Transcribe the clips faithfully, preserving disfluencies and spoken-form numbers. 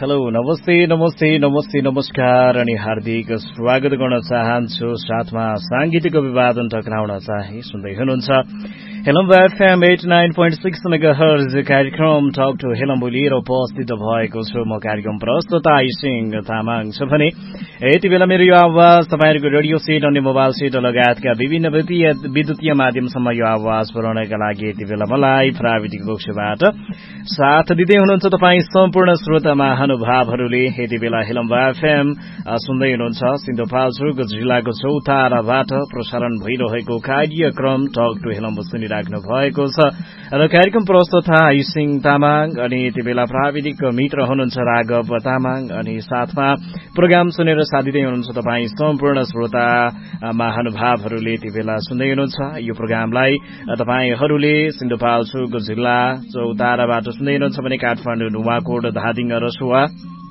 Hello नमस्ते नमस्ते नमस्ते नमस्कार अनि हार्दिक स्वागत गर्न चाहन्छु। साथमा सांगीतिक अभिवादन टक्राउन चाहे सुन्दै हुनुहुन्छ हेलम्बा FM at nine point six megahertz कार्यक्रम टक टु हेलम्बु लिएर उपस्थित भएको छु। म कार्यक्रम प्रस्तुता सिंह तामाङ छु भने यति बेला मेरो यो आवाज तपाईँहरूको रेडियो सेट अनि मोबाइल सेट लगायतका विभिन्न विद्युतीय माध्यमसम्म यो आवाज पुर्याउनका लागि यति बेला मलाई प्राविधिक कक्षबाट साथ दिँदै हुनुहुन्छ तपाईँ सम्पूर्ण श्रोता महानुभावहरूले। यति बेला हेलम्बा एफएम सुन्दै हुनुहुन्छ सिन्धुपाल्चोक जिल्लाको चौताराबाट प्रसारण भइरहेको कार्यक्रम टक टु हेलम्बु सुनिराख्नु भएको छ र कार्यक्रम प्रस्तुता सिंह तामाङ अनि यति बेला प्राविधिक मित्र हुनुहुन्छ राघव तामाङ अनि साथमा प्रोग्राम सुनेर साथ दिँदै हुनुहुन्छ तपाईँ सम्पूर्ण श्रोता महानुभावहरूले यति बेला सुन्दै हुनुहुन्छ। यो प्रोग्रामलाई तपाईँहरूले सिन्धुपाल्चोक जिल्ला चौताराबाट सुन्दै हुनुहुन्छ भने काठमाडौँ नुवाकोट धादिङ रसुवा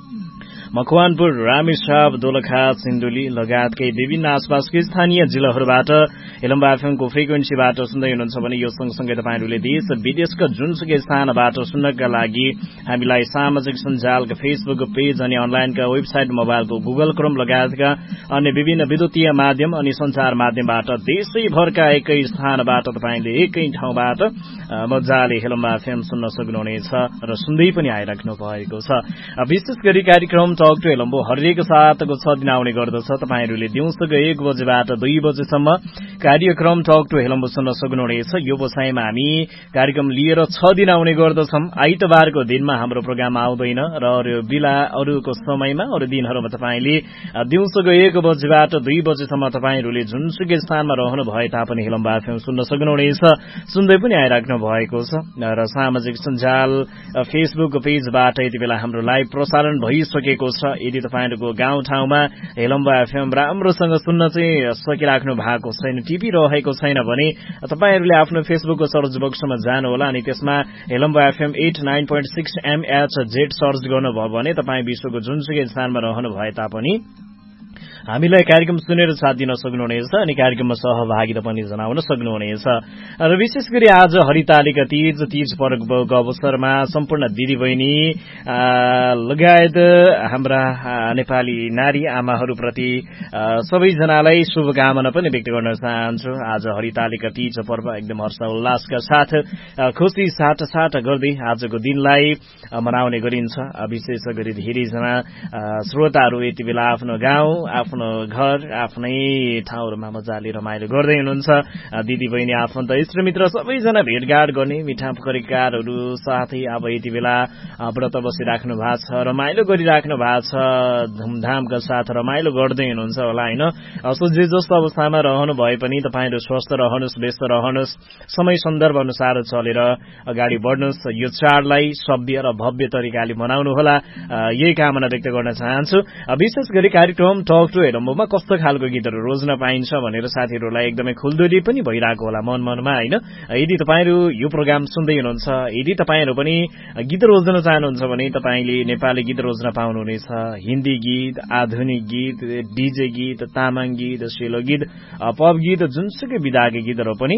मकवानपुर रामेछाप दोलखा सिन्धुली लगायतकै विभिन्न आसपासकै स्थानीय जिल्लाहरूबाट हेलम्बा एफएमको फ्रिक्वेन्सीबाट सुन्दै हुनुहुन्छ भने यो सँगसँगै तपाईँहरूले देश विदेशका जुनसुकै स्थानबाट सुन्नका लागि हामीलाई सामाजिक सञ्जालका फेसबुक पेज अनि अनलाइनका वेबसाइट मोबाइलको गुगल क्रोम लगायतका अन्य विभिन्न विद्युतीय माध्यम अनि सञ्चार माध्यमबाट देशैभरका एकै स्थानबाट तपाईँले एकै ठाउँबाट मजाले हेलम्बा एफएम सुन्न सक्नुहुनेछ र सुन्दै पनि आइराख्नु भएको छ। विशेष गरी कार्यक्रम टक टु हेलम्बु हरेक सातको छ दिन आउने गर्दछ। तपाईँहरूले दिउँसोको एक बजेबाट दुई बजेसम्म कार्यक्रम टक टु हेलम्बु सुन्न सक्नुहुनेछ। यो बसाइमा हामी कार्यक्रम लिएर छ दिन आउने गर्दछौं। आइतबारको दिनमा हाम्रो प्रोग्राम आउँदैन र अरू बेला अरूको समयमा अरू दिनहरूमा तपाईँले दिउँसोको एक बजेबाट दुई बजेसम्म तपाईँहरूले जुनसुकै स्थानमा रहनु भए तापनि हेलम्बा एफएम सुन्न सक्नुहुनेछ, सुन्दै पनि आइराख्नु भएको छ र सामाजिक सञ्जाल फेसबुक पेजबाट यति बेला हाम्रो लाइभ प्रसारण भइसकेको छ। यदि तपाईँहरूको गाउँठाउँमा हेलम्बा एफएम राम्रोसँग सुन्न चाहिँ सकिराख्नु भएको छैन, टिभी रहेको छैन भने तपाईँहरूले आफ्नो फेसबुकको सर्च बक्समा जानुहोला अनि त्यसमा हेलम्बा FM at nine point six MH Z search गर्नुभयो भने तपाईँ विश्वको जुनसुकै स्थानमा रहनु भए तापनि हामीलाई कार्यक्रम सुनेर साथ दिन सक्नुहुनेछ अनि कार्यक्रममा सहभागिता पनि जनाउन सक्नुहुनेछ। र विशेष गरी आज हरितालिका तीज तीज पर्वको अवसरमा सम्पूर्ण दिदीबहिनी लगायत हाम्रा नेपाली नारी आमाहरूप्रति सबैजनालाई शुभकामना पनि व्यक्त गर्न चाहन्छु। आज हरितालिका तीज पर्व एकदम हर्षोल्लासका साथ खुशी साटसाट गर्दै आजको दिनलाई मनाउने गरिन्छ। विशेष गरी धेरैजना श्रोताहरू यति बेला आफ्नो गाउँ आफ्नो घर आफ्नै ठाउँहरूमा मजाले रमाइलो गर्दै हुनुहुन्छ। दिदी बहिनी आफन्त इष्टमित्र सबैजना भेटघाट गर्ने मिठा परिकारहरू साथै अब यति बेला व्रत बसिराख्नु भएको छ, रमाइलो गरिराख्नु भएको छ, धुमधामका साथ रमाइलो गर्दै हुनुहुन्छ होला होइन। सो जे जस्तो अवस्थामा रहनु भए पनि तपाईँहरू स्वस्थ रहनुहोस्, व्यस्त रहनुहोस्, समय सन्दर्भ अनुसार चलेर अगाडि बढ्नुहोस्। यो चाडलाई सभ्य र भव्य तरिकाले मनाउनु होला, यही कामना व्यक्त गर्न चाहन्छु। विशेष गरी कार्यक्रम टक टु हेलम्बुमा कस्तो खालको गीतहरू रोज्न पाइन्छ भनेर साथीहरूलाई एकदमै खुल्दुली पनि भइरहेको होला मन मनमा होइन। यदि तपाईँहरू यो प्रोग्राम सुन्दै हुनुहुन्छ, यदि तपाईँहरू पनि गीत रोज्न चाहनुहुन्छ भने तपाईँले नेपाली गीत रोज्न पाउनुहुनेछ। हिन्दी गीत, आधुनिक गीत, डीजे गीत, तामाङ गीत, सेलो गीत, पप गीत, जुनसुकै विधाका गीतहरू पनि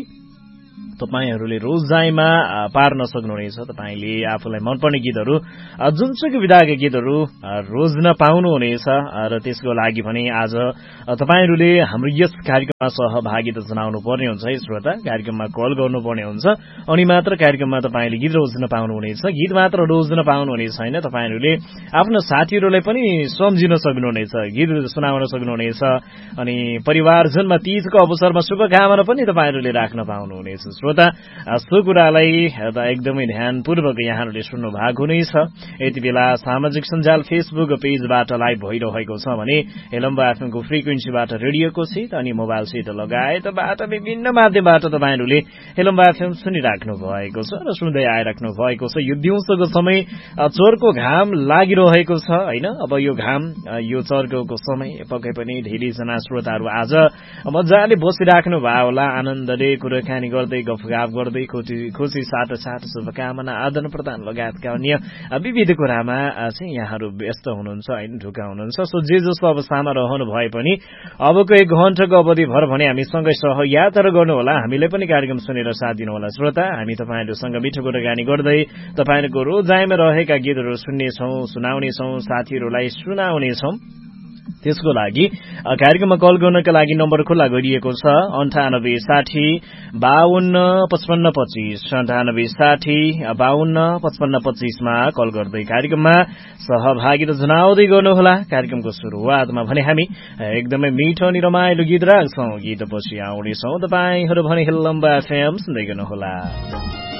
तपाईहरूले रोजाइमा पार्न सक्नुहुनेछ। तपाईँले आफूलाई मनपर्ने गीतहरू जुनसुकै विधाका गीतहरू रोज्न पाउनुहुनेछ र त्यसको लागि भने आज तपाईँहरूले हाम्रो यस कार्यक्रममा सहभागिता जनाउनु पर्ने हुन्छ है श्रोता। कार्यक्रममा कल गर्नुपर्ने हुन्छ अनि मात्र कार्यक्रममा तपाईँले गीत रोज्न पाउनुहुनेछ। गीत मात्र रोज्न पाउनुहुनेछ होइन, तपाईँहरूले आफ्नो साथीहरूलाई पनि सम्झिन सक्नुहुनेछ, गीत सुनाउन सक्नुहुनेछ अनि परिवारजनमा तीजको अवसरमा शुभकामना पनि तपाईँहरूले राख्न पाउनुहुनेछ। श्रोता सो कुरालाई एकदमै ध्यानपूर्वक यहाँहरूले सुन्नु भएको नै छ। यति बेला सामाजिक सञ्जाल फेसबुक पेजबाट लाइभ भइरहेको छ भने हेलम्बा एफएमको फ्रिक्वेन्सीबाट रेडियोको सिट अनि मोबाइल सिट लगायतबाट विभिन्न माध्यमबाट तपाईँहरूले हेलम्बा एफएम सुनिराख्नु भएको छ र सुन्दै आइराख्नु भएको छ। यो दिउँसोको समय चर्को घाम लागिरहेको छ होइन। अब यो घाम यो चर्कोको समय पक्कै पनि धेरैजना श्रोताहरू आज मजाले बसिराख्नु भयो होला, आनन्दले कुराकानी गर्दै गफ गफगाफ गर्दै खुसी साथ साथ शुभकामना आदान प्रदान लगायतका अन्य विविध कुरामा चाहिँ यहाँहरू व्यस्त हुनुहुन्छ होइन ढुका हुनुहुन्छ सो जे जस्तो अवस्थामा रहनु भए पनि अबको एक घण्टाको अवधिभर भने हामीसँगै सहयात्रा गर्नुहोला हामीले पनि कार्यक्रम सुनेर साथ दिनुहोला श्रोता हामी तपाईँहरूसँग मिठो कुराकानी गर्दै तपाईँहरूको रोजाइमा रहेका गीतहरू सुन्नेछौँ सुनाउनेछौँ साथीहरूलाई सुनाउनेछौँ त्यसको लागि कार्यक्रममा कल गर्नका लागि नम्बर खुल्ला गरिएको छ अन्ठानब्बे साठी बाहन्न पचपन्न पच्चीस अन्ठानब्बे साठी बाहन्न पचपन्न पच्चीसमा कल गर्दै कार्यक्रममा सहभागिता जनाउँदै गर्नुहोला कार्यक्रमको सुरुवातमा भने हामी एकदमै मिठो अनि रमाइलो गीत राख्छौँ गीतपछि आउनेछौँ तपाईँहरू भने हिलम्बा एफएम सुन्दै गर्नुहोला